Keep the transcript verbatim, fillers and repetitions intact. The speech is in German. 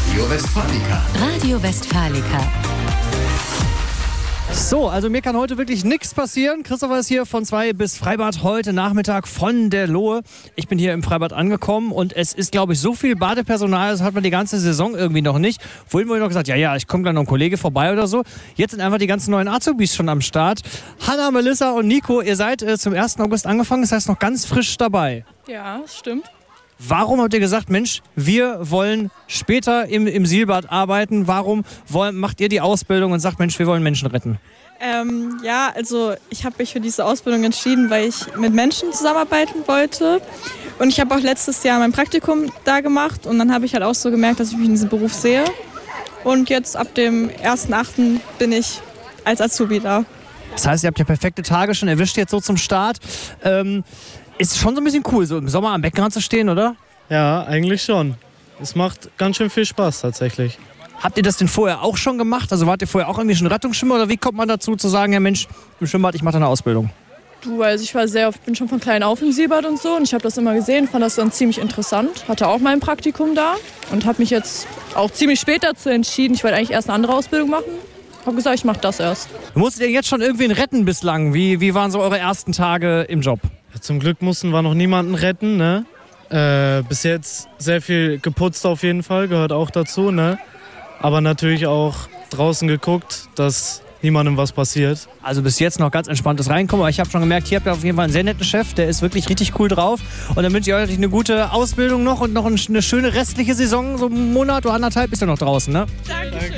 Radio Westfalica. Radio Westfalica. So, also mir kann heute wirklich nichts passieren. Christopher ist hier von zwei bis Freibad heute Nachmittag von der Lohe. Ich bin hier im Freibad angekommen und es ist, glaube ich, so viel Badepersonal, das hat man die ganze Saison irgendwie noch nicht. Vorhin wurde noch gesagt, ja, ja, ich komme gleich noch ein Kollege vorbei oder so. Jetzt sind einfach die ganzen neuen Azubis schon am Start. Hanna, Melissa und Nico, ihr seid äh, zum ersten August angefangen, das heißt noch ganz frisch dabei. Ja, stimmt. Warum habt ihr gesagt, Mensch, wir wollen später im, im Sielbad arbeiten? Warum wollen, macht ihr die Ausbildung und sagt, Mensch, wir wollen Menschen retten? Ähm, ja, also ich habe mich für diese Ausbildung entschieden, weil ich mit Menschen zusammenarbeiten wollte. Und ich habe auch letztes Jahr mein Praktikum da gemacht. Und dann habe ich halt auch so gemerkt, dass ich mich in diesem Beruf sehe. Und jetzt ab dem ersten achten bin ich als Azubi da. Das heißt, ihr habt ja perfekte Tage schon erwischt jetzt so zum Start. Ähm, Ist schon so ein bisschen cool, so im Sommer am Beckenrand zu stehen, oder? Ja, eigentlich schon. Es macht ganz schön viel Spaß tatsächlich. Habt ihr das denn vorher auch schon gemacht? Also wart ihr vorher auch irgendwie schon Rettungsschwimmer oder wie kommt man dazu zu sagen, ja Mensch, im Schwimmbad, ich mache da eine Ausbildung? Du, also ich war sehr oft, bin schon von klein auf im Sielbad und so und ich habe das immer gesehen, fand das dann ziemlich interessant. Hatte auch mein Praktikum da und habe mich jetzt auch ziemlich spät dazu entschieden. Ich wollte eigentlich erst eine andere Ausbildung machen. Habe gesagt, ich mache das erst. Musstet ihr jetzt schon irgendwen retten bislang? Wie, wie waren so eure ersten Tage im Job? Ja, zum Glück mussten wir noch niemanden retten, ne? Äh, bis jetzt sehr viel geputzt auf jeden Fall, gehört auch dazu, ne? Aber natürlich auch draußen geguckt, dass niemandem was passiert. Also bis jetzt noch ganz entspanntes Reinkommen, aber ich habe schon gemerkt, hier habt ihr auf jeden Fall einen sehr netten Chef, der ist wirklich richtig cool drauf. Und dann wünsche ich euch eine gute Ausbildung noch und noch eine schöne restliche Saison, so einen Monat oder anderthalb ist ja noch draußen, ne? Dankeschön.